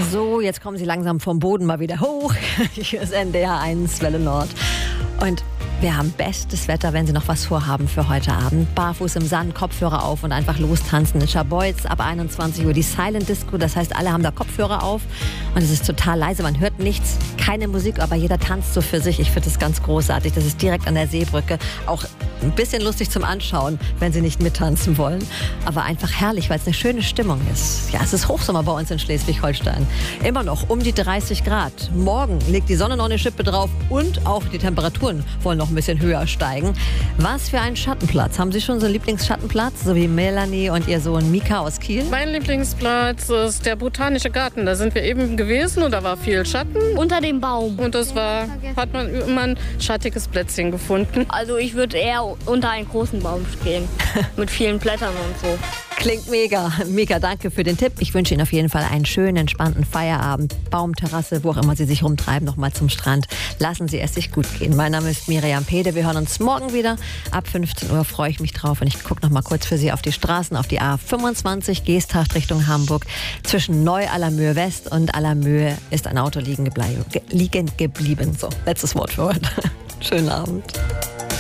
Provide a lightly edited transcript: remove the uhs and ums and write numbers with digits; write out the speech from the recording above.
So, jetzt kommen Sie langsam vom Boden mal wieder hoch. Hier ist NDR 1 Welle Nord. Und wir haben bestes Wetter, wenn Sie noch was vorhaben für heute Abend. Barfuß im Sand, Kopfhörer auf und einfach lostanzen. In Scharbeutz ab 21 Uhr die Silent Disco. Das heißt, alle haben da Kopfhörer auf und es ist total leise. Man hört nichts, keine Musik, aber jeder tanzt so für sich. Ich finde das ganz großartig. Das ist direkt an der Seebrücke. Auch ein bisschen lustig zum Anschauen, wenn Sie nicht mittanzen wollen. Aber einfach herrlich, weil es eine schöne Stimmung ist. Ja, es ist Hochsommer bei uns in Schleswig-Holstein. Immer noch um die 30 Grad. Morgen legt die Sonne noch eine Schippe drauf und auch die Temperaturen wollen noch ein bisschen höher steigen. Was für ein Schattenplatz. Haben Sie schon so einen Lieblingsschattenplatz, so wie Melanie und ihr Sohn Mika aus Kiel? Mein Lieblingsplatz ist der Botanische Garten. Da sind wir eben gewesen und da war viel Schatten. Unter dem Baum. Und hat man immer ein schattiges Plätzchen gefunden. Also ich würde eher unter einen großen Baum gehen. Mit vielen Blättern und so. Klingt mega. Mika, danke für den Tipp. Ich wünsche Ihnen auf jeden Fall einen schönen, entspannten Feierabend. Baumterrasse, wo auch immer Sie sich rumtreiben, nochmal zum Strand. Lassen Sie es sich gut gehen. Mein Name ist Miriam Pede. Wir hören uns morgen wieder. Ab 15 Uhr freue ich mich drauf. Und ich gucke nochmal kurz für Sie auf die Straßen, auf die A25, Geesthacht Richtung Hamburg. Zwischen Neu-Allermöhe West und Allermöhe ist ein Auto liegen geblieben. So, letztes Wort für heute. Schönen Abend.